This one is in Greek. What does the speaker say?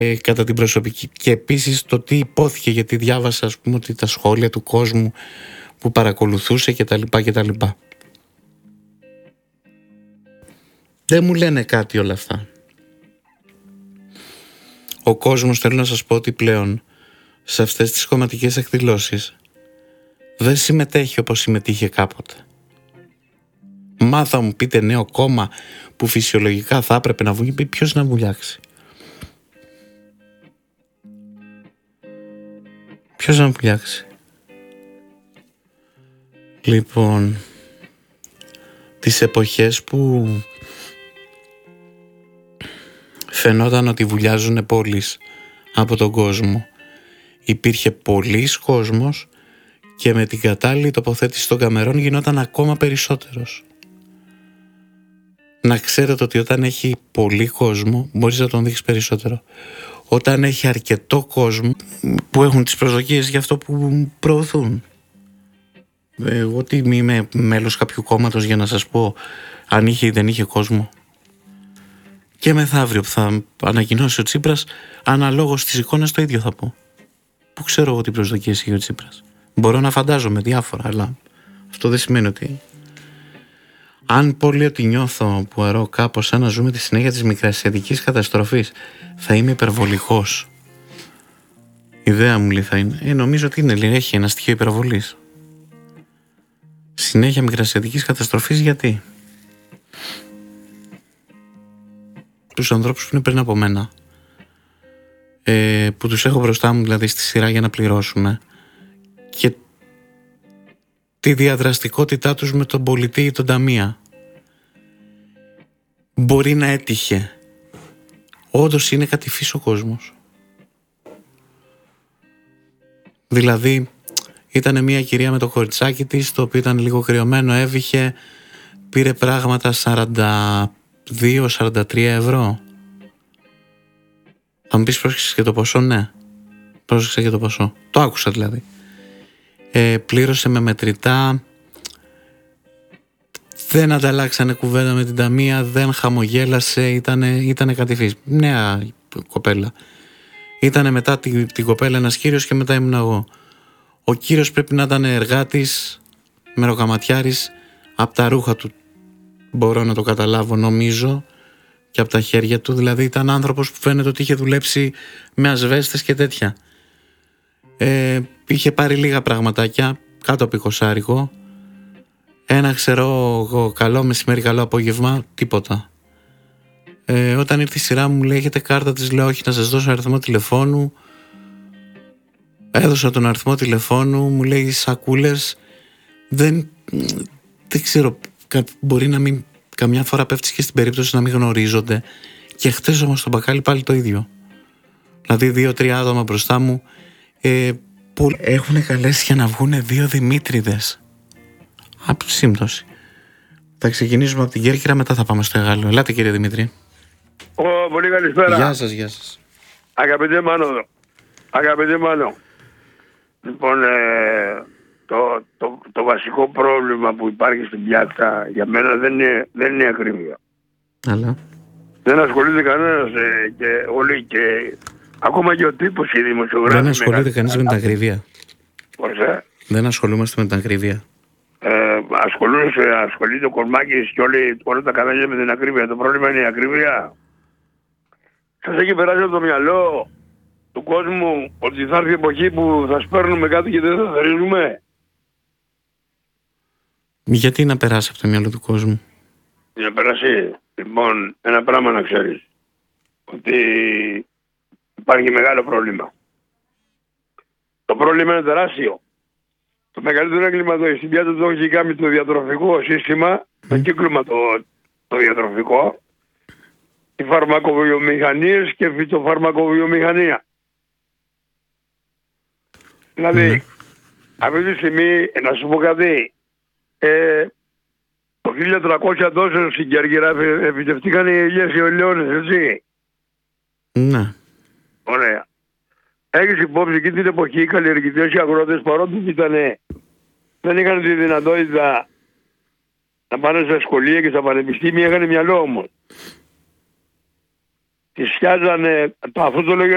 κατά την προσωπική, και επίσης το τι υπόθηκε, γιατί διάβασα ας πούμε ότι τα σχόλια του κόσμου που παρακολουθούσε κτλ. Δεν μου λένε κάτι όλα αυτά. Ο κόσμος, θέλω να σας πω ότι πλέον σε αυτές τις κομματικές εκδηλώσεις δεν συμμετέχει όπως συμμετείχε κάποτε. Μα θα μου πείτε νέο κόμμα που φυσιολογικά θα έπρεπε να βγει, ποιος να βουλιάξει? Ποιος να βουλιάξει? Λοιπόν, τις εποχές που φαινόταν ότι βουλιάζουν πόλεις από τον κόσμο, υπήρχε πολύς κόσμος και με την κατάλληλη τοποθέτηση των καμερών γινόταν ακόμα περισσότερος. Να ξέρετε ότι όταν έχει πολύ κόσμο μπορείς να τον δείξεις περισσότερο. Όταν έχει αρκετό κόσμο που έχουν τις προσδοκίες για αυτό που προωθούν. Εγώ τι είμαι μέλος κάποιου κόμματος για να σας πω αν είχε ή δεν είχε κόσμο? Και μεθαύριο που θα ανακοινώσει ο Τσίπρας, αναλόγως στις εικόνες το ίδιο θα πω. Πού ξέρω εγώ τι προσδοκίες είχε ο Τσίπρας? Μπορώ να φαντάζομαι διάφορα, αλλά αυτό δεν σημαίνει ότι... Αν πω λέει ότι νιώθω που αρώ κάπως σαν να ζούμε τη συνέχεια της μικρασιατικής καταστροφής, θα είμαι υπερβολικός. Η ιδέα μου λέει θα είναι. Νομίζω ότι είναι, λέει, έχει ένα στοιχείο υπερβολής. Συνέχεια μικρασιατικής καταστροφής γιατί? Τους ανθρώπους που είναι πριν από μένα, που τους έχω μπροστά μου δηλαδή στη σειρά για να πληρώσουμε, και τη διαδραστικότητά τους με τον πολιτή ή τον ταμεία, μπορεί να έτυχε όντως είναι κατηφής ο κόσμος. Δηλαδή ήταν μια κυρία με το κοριτσάκι της, το οποίο ήταν λίγο κρυωμένο, έβηχε, πήρε πράγματα 42-43 ευρώ. Θα μου πεις πρόσεξες και το ποσό? Ναι, πρόσεξα και το ποσό, το άκουσα δηλαδή. Πλήρωσε με μετρητά, δεν ανταλλάξανε κουβέντα με την ταμεία, δεν χαμογέλασε, ήτανε κατηφής. Νέα κοπέλα. Ήτανε μετά την κοπέλα ένας κύριος και μετά ήμουν εγώ. Ο κύριος πρέπει να ήταν εργάτης, μεροκαματιάρης, από τα ρούχα του μπορώ να το καταλάβω νομίζω, και από τα χέρια του, δηλαδή ήταν άνθρωπος που φαίνεται ότι είχε δουλέψει με ασβέστες και τέτοια. Είχε πάρει λίγα πραγματάκια κάτω από 20. Ένα ξέρω καλό μεσημέρι, καλό απόγευμα, τίποτα. Όταν ήρθε η σειρά μου λέει έχετε κάρτα? Της λέω όχι, να σας δώσω αριθμό τηλεφώνου. Έδωσα τον αριθμό τηλεφώνου, μου λέει σακούλες. Δεν ξέρω, μπορεί να μην, καμιά φορά πέφτεις και στην περίπτωση να μην γνωρίζονται. Και χτες όμως στο μπακάλι πάλι το ίδιο. Δηλαδή 2-3 άτομα μπροστά μου που έχουν καλέσει για να βγουνε 2 Δημήτριδες. Από σύμπτωση. Θα ξεκινήσουμε από την Κέρκυρα, μετά θα πάμε στο Εγάλεο. Ελάτε κύριε Δημήτρη. Πολύ καλησπέρα. Γεια σας, γεια σας. Αγαπητέ Μάνο. Λοιπόν, το βασικό πρόβλημα που υπάρχει στην πιάτσα για μένα δεν είναι ακρίβεια. Αλλά δεν ασχολείται κανένας και όλοι και ακόμα και ο τύπος, οι δημοσιογράφοι. Δεν ασχολείται κανείς με την ακρίβεια. Πώς, Δεν ασχολούμαστε με την ακρίβεια. Ασχολείται ο Κορμάκης και όλα τα κανάλια με την ακρίβεια. Το πρόβλημα είναι η ακρίβεια. Σας έχει περάσει από το μυαλό του κόσμου ότι θα έρθει η εποχή που θα σπέρνουμε κάτι και δεν θα θερίζουμε? Γιατί να περάσει από το μυαλό του κόσμου? Να περάσει. Λοιπόν, ένα πράγμα να ξέρεις, ότι υπάρχει μεγάλο πρόβλημα. Το πρόβλημα είναι τεράστιο. Το μεγαλύτερο έγκλημα στην πιάτα το έχει κάνει το διατροφικό σύστημα, το κύκλωμα το διατροφικό, οι φαρμακοβιομηχανίες και φυτοφαρμακοβιομηχανία. Δηλαδή, αυτή τη στιγμή, να σου πω κάτι, το 1300 τόσο στην Κέρκυρα επιτευτήκαν οι ελιές οι ελαιώνες, έτσι. Ναι. Ωραία. Έχεις υπόψη εκείνη την εποχή οι καλλιεργητές και οι αγρότες, παρότι δεν είχαν τη δυνατότητα να πάνε στα σχολεία και στα πανεπιστήμια, είχαν μυαλό όμως. Τις φτιάζανε, αυτό το λέγανε